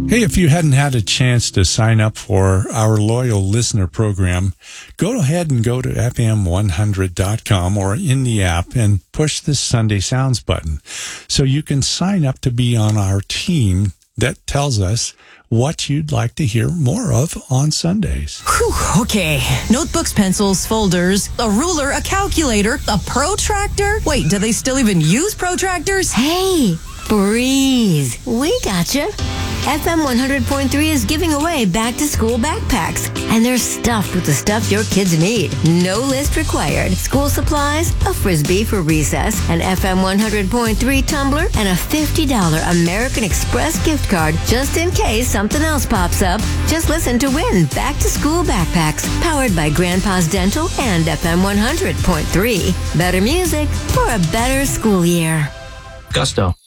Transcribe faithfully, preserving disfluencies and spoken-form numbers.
Hey, if you hadn't had a chance to sign up for our loyal listener program, go ahead and go to F M one hundred dot com or in the app and push the Sunday Sounds button so you can sign up to be on our team that tells us what you'd like to hear more of on Sundays. Whew, okay. Notebooks, pencils, folders, a ruler, a calculator, a protractor. Wait, do they still even use protractors? Hey, breathe. We gotcha. F M one hundred point three is giving away back-to-school backpacks. And they're stuffed with the stuff your kids need. No list required. School supplies, a Frisbee for recess, an F M one hundred point three tumbler, and a fifty dollars American Express gift card just in case something else pops up. Just listen to win back-to-school backpacks powered by Grandpa's Dental and F M one hundred point three. Better music for a better school year. Gusto.